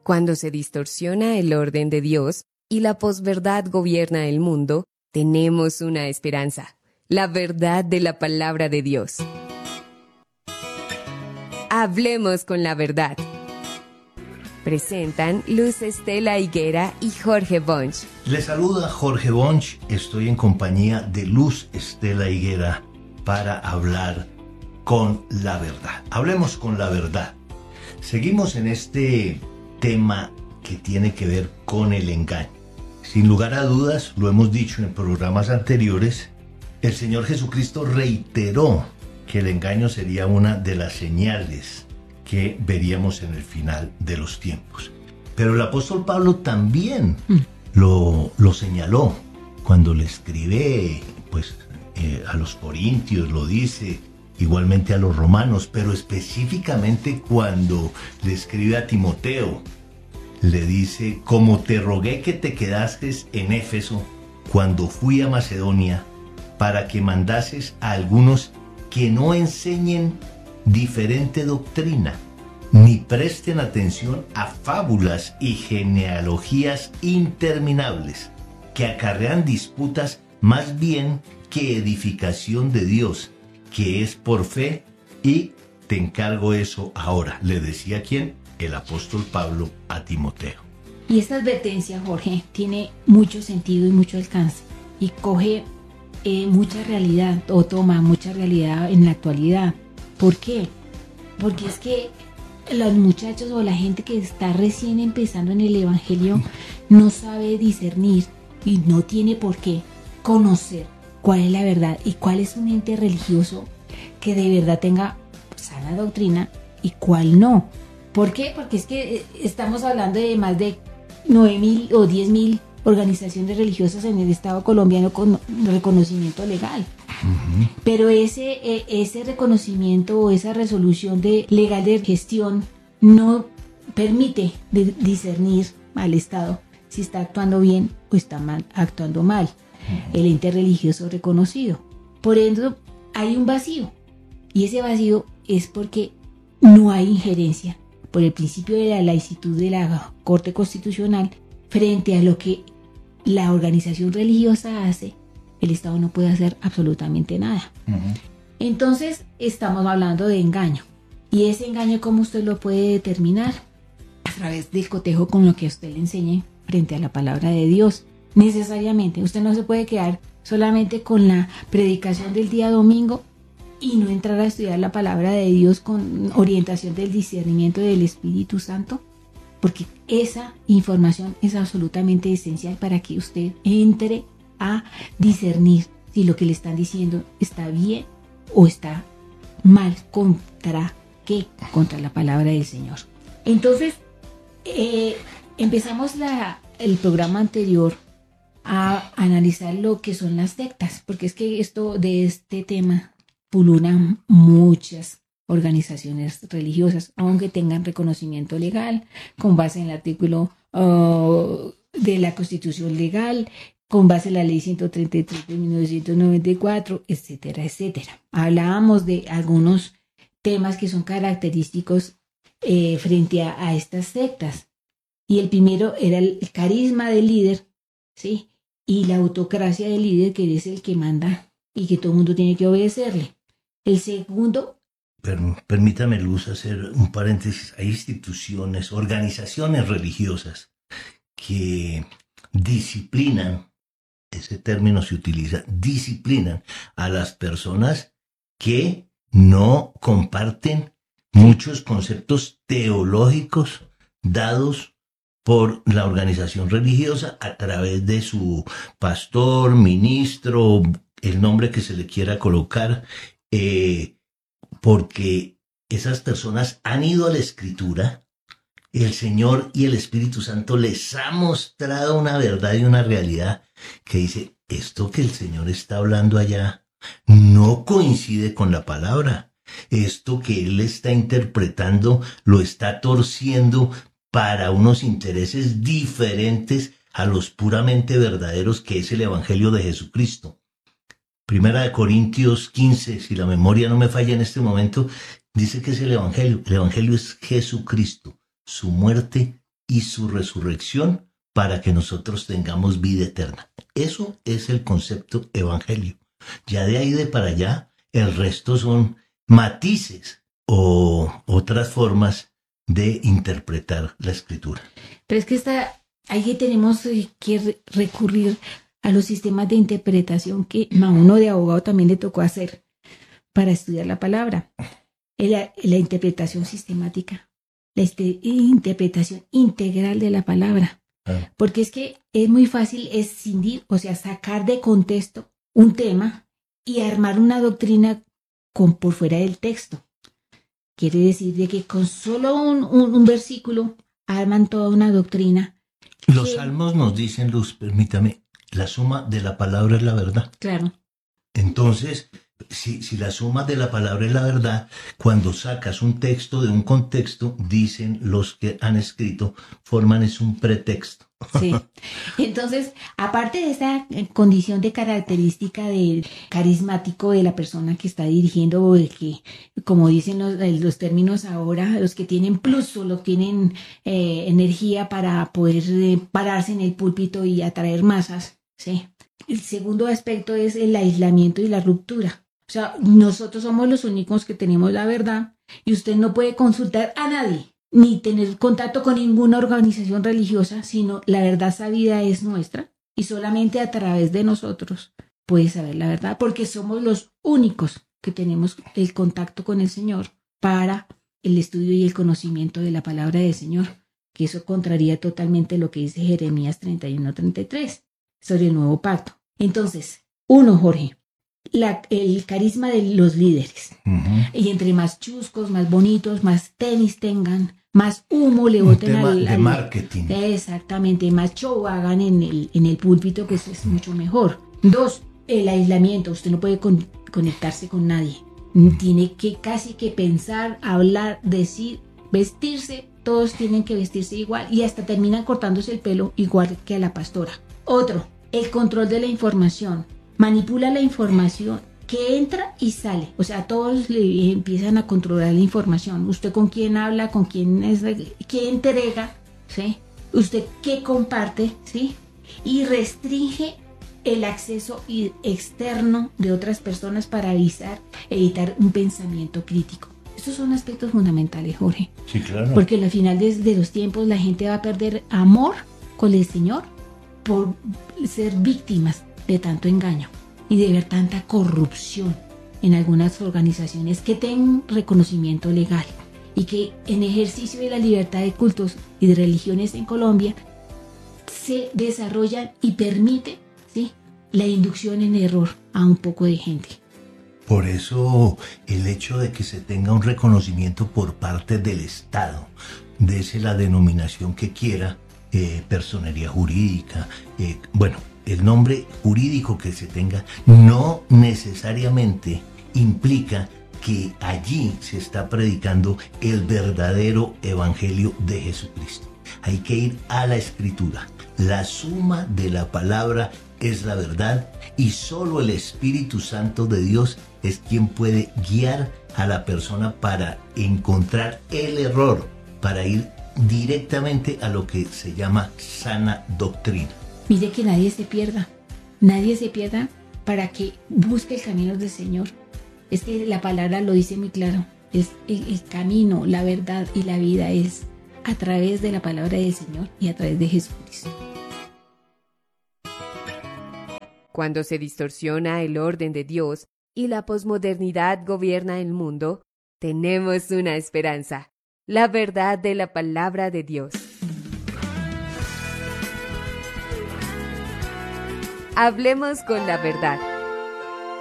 Cuando se distorsiona el orden de Dios y la posverdad gobierna el mundo, tenemos una esperanza, la verdad de la palabra de Dios. Hablemos con la verdad. Presentan Luz Estela Higuera y Jorge Bonch. Les saluda Jorge Bonch. Estoy en compañía de Luz Estela Higuera para hablar con la verdad. Hablemos con la verdad. Seguimos en este tema que tiene que ver con el engaño. Sin lugar a dudas, lo hemos dicho en programas anteriores, el Señor Jesucristo reiteró que el engaño sería una de las señales que veríamos en el final de los tiempos. Pero el apóstol Pablo también lo señaló cuando le escribe a los corintios, lo dice, igualmente a los romanos, pero específicamente cuando le escribe a Timoteo, le dice: como te rogué que te quedases en Éfeso cuando fui a Macedonia, para que mandases a algunos que no enseñen diferente doctrina, ni presten atención a fábulas y genealogías interminables, que acarrean disputas más bien que edificación de Dios, que es por fe, y te encargo eso ahora. Le decía quién, el apóstol Pablo a Timoteo. Y esta advertencia, Jorge, tiene mucho sentido y mucho alcance, y coge mucha realidad, o toma mucha realidad en la actualidad. ¿Por qué? Porque es que los muchachos o la gente que está recién empezando en el evangelio no sabe discernir y no tiene por qué conocer cuál es la verdad y cuál es un ente religioso que de verdad tenga sana doctrina y cuál no. ¿Por qué? Porque es que estamos hablando de más de 9.000 o 10.000 organizaciones religiosas en el Estado colombiano con reconocimiento legal. Pero ese reconocimiento o esa resolución legal de gestión no permite discernir al Estado si está actuando bien o está actuando mal. El ente religioso reconocido. Por ende, hay un vacío. Y ese vacío es porque no hay injerencia por el principio de la laicidad de la Corte Constitucional frente a lo que la organización religiosa hace. El Estado no puede hacer absolutamente nada. Entonces, estamos hablando de engaño. Y ese engaño, ¿cómo usted lo puede determinar? A través del cotejo con lo que usted le enseñe frente a la palabra de Dios. Necesariamente, usted no se puede quedar solamente con la predicación del día domingo y no entrar a estudiar la palabra de Dios con orientación del discernimiento del Espíritu Santo, porque esa información es absolutamente esencial para que usted entre a discernir si lo que le están diciendo está bien o está mal, contra la palabra del Señor. Entonces, empezamos el programa anterior a analizar lo que son las sectas, porque es que de este tema pululan muchas organizaciones religiosas, aunque tengan reconocimiento legal, con base en el artículo de la Constitución Legal, con base en la Ley 133 de 1994, etcétera, etcétera. Hablábamos de algunos temas que son característicos frente a estas sectas. Y el primero era el carisma del líder, ¿sí? Y la autocracia del líder, que es el que manda y que todo el mundo tiene que obedecerle. El segundo... Permítame, Luz, hacer un paréntesis. Hay instituciones, organizaciones religiosas que disciplinan, ese término se utiliza, disciplinan a las personas que no comparten muchos conceptos teológicos dados por la organización religiosa a través de su pastor, ministro, el nombre que se le quiera colocar, porque esas personas han ido a la Escritura. El Señor y el Espíritu Santo les ha mostrado una verdad y una realidad que dice: esto que el Señor está hablando allá no coincide con la palabra. Esto que Él está interpretando lo está torciendo para unos intereses diferentes a los puramente verdaderos, que es el Evangelio de Jesucristo. Primera de Corintios 15, si la memoria no me falla en este momento, dice que es el Evangelio. El Evangelio es Jesucristo, su muerte y su resurrección para que nosotros tengamos vida eterna. Eso es el concepto evangelio. Ya de ahí de para allá, el resto son matices o otras formas de interpretar la escritura. Pero es que ahí tenemos que recurrir a los sistemas de interpretación que a uno de abogado también le tocó hacer para estudiar la palabra. La interpretación sistemática, la interpretación integral de la palabra. Porque es que es muy fácil escindir, o sea, sacar de contexto un tema y armar una doctrina por fuera del texto. Quiere decir de que con solo un versículo arman toda una doctrina. Los salmos nos dicen, Luz, permítame, la suma de la palabra es la verdad. Claro. Entonces, si la suma de la palabra es la verdad, cuando sacas un texto de un contexto, dicen los que han escrito, forman es un pretexto. Sí. Entonces, aparte de esa condición de característica del carismático de la persona que está dirigiendo, o de que, como dicen los términos ahora, los que tienen plus o los que tienen energía para poder pararse en el púlpito y atraer masas, ¿sí? El segundo aspecto es el aislamiento y la ruptura. O sea, nosotros somos los únicos que tenemos la verdad y usted no puede consultar a nadie ni tener contacto con ninguna organización religiosa, sino la verdad sabida es nuestra y solamente a través de nosotros puede saber la verdad, porque somos los únicos que tenemos el contacto con el Señor para el estudio y el conocimiento de la palabra del Señor, que eso contraría totalmente lo que dice Jeremías 31:33 sobre el nuevo pacto. Entonces, Jorge, el carisma de los líderes. Uh-huh. Y entre más chuscos, más bonitos, más tenis tengan, más humo le boten al marketing. Exactamente, más show hagan en el púlpito, que eso es mucho mejor. 2, el aislamiento. Usted no puede conectarse con nadie. Tiene que casi que pensar, hablar, decir, vestirse. Todos tienen que vestirse igual y hasta terminan cortándose el pelo igual que a la pastora. Otro, el control de la información. Manipula la información que entra y sale. O sea, todos le empiezan a controlar la información. Usted con quién habla, con quién qué entrega, ¿sí? Usted qué comparte, ¿sí? Y restringe el acceso externo de otras personas para evitar un pensamiento crítico. Estos son aspectos fundamentales, Jorge. Sí, claro. Porque al final de los tiempos la gente va a perder amor con el Señor por ser víctimas de tanto engaño y de ver tanta corrupción en algunas organizaciones que tengan reconocimiento legal y que en ejercicio de la libertad de cultos y de religiones en Colombia se desarrollan y permite, ¿sí?, la inducción en error a un poco de gente. Por eso el hecho de que se tenga un reconocimiento por parte del Estado, dese la denominación que quiera, personería jurídica, el nombre jurídico que se tenga, no necesariamente implica que allí se está predicando el verdadero evangelio de Jesucristo. Hay que ir a la Escritura. La suma de la palabra es la verdad y solo el Espíritu Santo de Dios es quien puede guiar a la persona para encontrar el error, para ir directamente a lo que se llama sana doctrina. Mire que nadie se pierda para que busque el camino del Señor. Es que la palabra lo dice muy claro, es el camino, la verdad y la vida es a través de la palabra del Señor y a través de Jesucristo. Cuando se distorsiona el orden de Dios y la posmodernidad gobierna el mundo, tenemos una esperanza, la verdad de la palabra de Dios. Hablemos con la verdad.